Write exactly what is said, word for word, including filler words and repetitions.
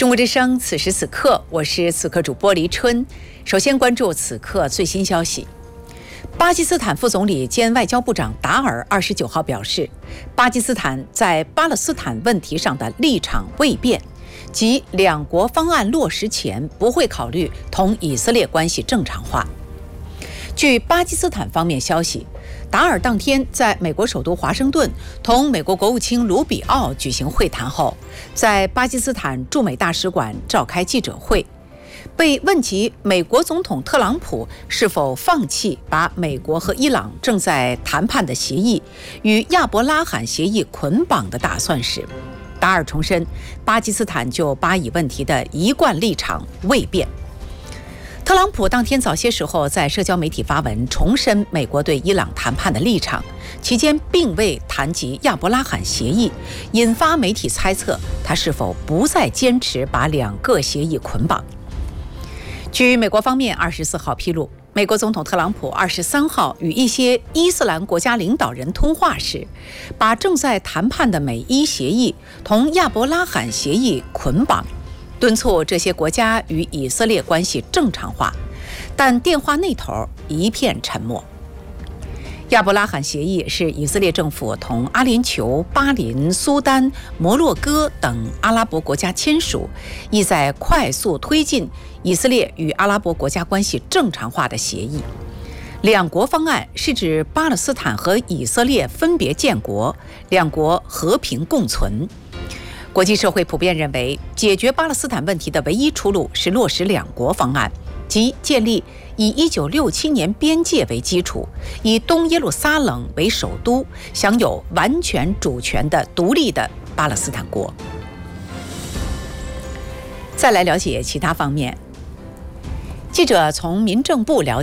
中国之声，此时此刻，我是此刻主播黎春。首先关注此刻最新消息。巴基斯坦副总理兼外交部长达尔二十九号表示，巴基斯坦在巴勒斯坦问题上的立场未变，即两国方案落实前不会考虑同以色列关系正常化。据巴基斯坦方面消息，达尔当天在美国首都华盛顿同美国国务卿卢比奥举行会谈后，在巴基斯坦驻美大使馆召开记者会。被问及美国总统特朗普是否放弃把美国和伊朗正在谈判的协议与亚伯拉罕协议捆绑的打算时，达尔重申巴基斯坦就巴以问题的一贯立场未变。特朗普当天早些时候在社交媒体发文重申美国对伊朗谈判的立场，期间并未谈及亚伯拉罕协议，引发媒体猜测他是否不再坚持把两个协议捆绑。据美国方面二十四号披露，美国总统特朗普二十三号与一些伊斯兰国家领导人通话时，把正在谈判的美伊协议同亚伯拉罕协议捆绑，敦促这些国家与以色列关系正常化，但电话那头一片沉默。亚伯拉罕协议是以色列政府同阿联酋、巴林、苏丹、摩洛哥等阿拉伯国家签署，意在快速推进以色列与阿拉伯国家关系正常化的协议。两国方案是指巴勒斯坦和以色列分别建国，两国和平共存。国际社会普遍认为，解决巴勒斯坦问题的唯一出路是落实两国方案，即建立以一九六七年边界为基础，以东耶路撒冷为首都，享有完全主权的独立的巴勒斯坦国。再来了解其他方面，记者从民政部了